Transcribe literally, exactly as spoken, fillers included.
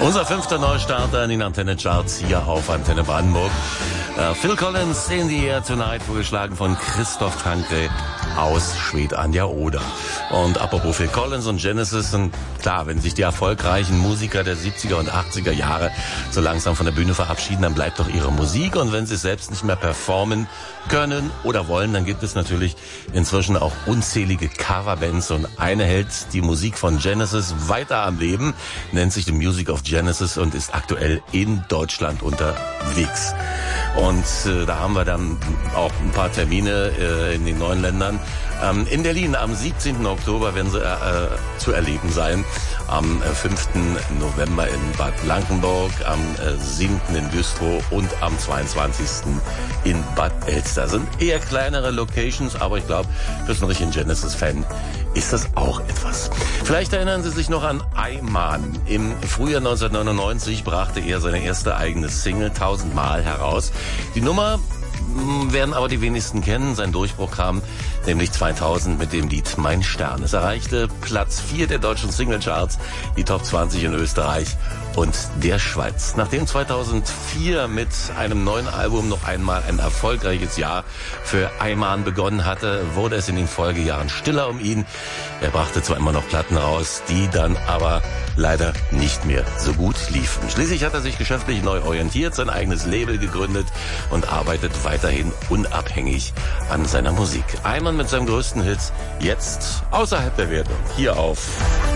Unser fünfter Neustarter in den Antenne-Charts hier auf Antenne Brandenburg. Uh, Phil Collins, In the Air Tonight, vorgeschlagen von Christoph Tankre aus Schwedt an der Oder. Und apropos Phil Collins und Genesis, und klar, wenn sich die erfolgreichen Musiker der siebziger und achtziger Jahre so langsam von der Bühne verabschieden, dann bleibt doch ihre Musik. Und wenn sie es selbst nicht mehr performen können oder wollen, dann gibt es natürlich inzwischen auch unzählige Coverbands. Und eine hält die Musik von Genesis weiter am Leben, nennt sich The Music of Genesis und ist aktuell in Deutschland unterwegs. Und äh, da haben wir dann auch ein paar Termine äh, in den neuen Ländern. Ähm, in Berlin am siebzehnten Oktober werden sie äh, zu erleben sein. Am äh, fünften November in Bad Blankenburg, am äh, siebten in Güstrow und am zweiundzwanzigsten in Bad Elster. Sind eher kleinere Locations, aber ich glaube, für einen richtigen Genesis-Fan ist das auch etwas. Vielleicht erinnern Sie sich noch an Ayman. Im Frühjahr neunzehnhundertneunundneunzig brachte er seine erste eigene Single tausendmal heraus. Die Nummer werden aber die wenigsten kennen. Sein Durchbruch kam nämlich zweitausend mit dem Lied Mein Stern. Es erreichte Platz vier der deutschen Singlecharts, die Top zwanzig in Österreich und der Schweiz. Nachdem zweitausendvier mit einem neuen Album noch einmal ein erfolgreiches Jahr für Ayman begonnen hatte, wurde es in den Folgejahren stiller um ihn. Er brachte zwar immer noch Platten raus, die dann aber leider nicht mehr so gut liefen. Schließlich hat er sich geschäftlich neu orientiert, sein eigenes Label gegründet und arbeitet weiterhin unabhängig an seiner Musik. Ayman mit seinem größten Hit jetzt außerhalb der Wertung. Hier auf